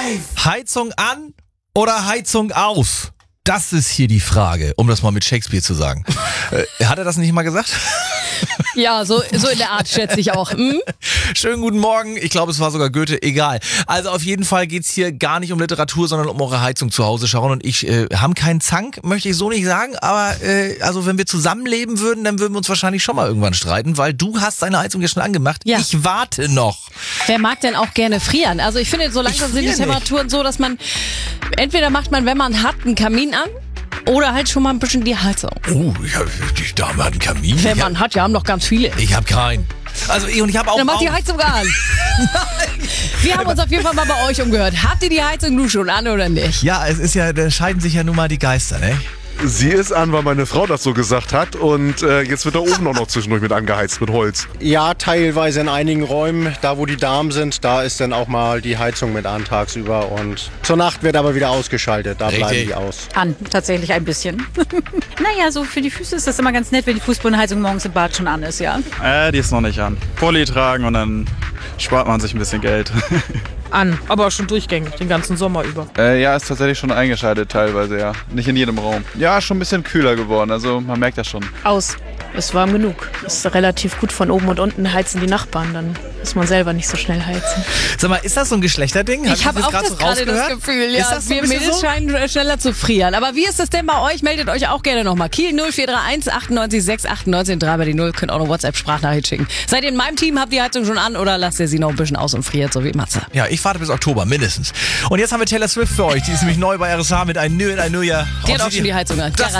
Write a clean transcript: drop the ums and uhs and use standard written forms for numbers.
Heizung an oder Heizung aus? Das ist hier die Frage, um das mal mit Shakespeare zu sagen. Hat er das nicht mal gesagt? Ja, so in der Art schätze ich auch. Schönen guten Morgen. Ich glaube, es war sogar Goethe. Egal. Also auf jeden Fall geht's hier gar nicht um Literatur, sondern um eure Heizung zu Hause. Sharon und ich haben keinen Zank, möchte ich so nicht sagen. Aber also wenn wir zusammenleben würden, dann würden wir uns wahrscheinlich schon mal irgendwann streiten, weil du hast deine Heizung ja schon angemacht. Ja. Ich warte noch. Wer mag denn auch gerne frieren? Also ich finde, so langsam sind die Temperaturen so, dass man, entweder macht man, wenn man hat, einen Kamin an. Oder halt schon mal ein bisschen die Heizung. Oh, die Dame hat einen Kamin. Wenn man hat, ja, haben doch ganz viele. Ich habe keinen. Also ich habe auch. Dann macht die Heizung an. Wir haben uns auf jeden Fall mal bei euch umgehört. Habt ihr die Heizung nun schon an oder nicht? Ja, es ist ja, da scheiden sich ja nun mal die Geister, ne? Sie ist an, weil meine Frau das so gesagt hat und jetzt wird der Ofen auch noch zwischendurch mit angeheizt, mit Holz. Ja, teilweise in einigen Räumen, da wo die Damen sind, da ist dann auch mal die Heizung mit an tagsüber und zur Nacht wird aber wieder ausgeschaltet, da bleiben die aus. An, tatsächlich ein bisschen. Naja, so für die Füße ist das immer ganz nett, wenn die Fußbodenheizung morgens im Bad schon an ist, ja. Die ist noch nicht an. Pulli tragen und dann spart man sich ein bisschen Geld. An, aber schon durchgängig, den ganzen Sommer über. Ja, ist tatsächlich schon eingeschaltet teilweise, ja. Nicht in jedem Raum. Ja, schon ein bisschen kühler geworden, also man merkt das schon. Aus. Ist warm genug. Ist relativ gut von oben und unten heizen die Nachbarn, dann muss man selber nicht so schnell heizen. Sag mal, ist das so ein Geschlechterding? Ich habe auch gerade das Gefühl, ja. Ist das so wir Mädels so? scheinen schneller zu frieren. Aber wie ist das denn bei euch? Meldet euch auch gerne nochmal. Kiel 0431 98 6 98 3 bei die 0. Könnt auch eine WhatsApp-Sprachnachricht schicken. Seid ihr in meinem Team, habt die Heizung schon an oder lasst ihr sie noch ein bisschen aus und friert, so wie Matze? Ja, ich warte bis Oktober, mindestens. Und jetzt haben wir Taylor Swift für euch. Die ist nämlich neu bei RSH mit ein Nö in ein Nö. Die hat auch schon die Heizung an.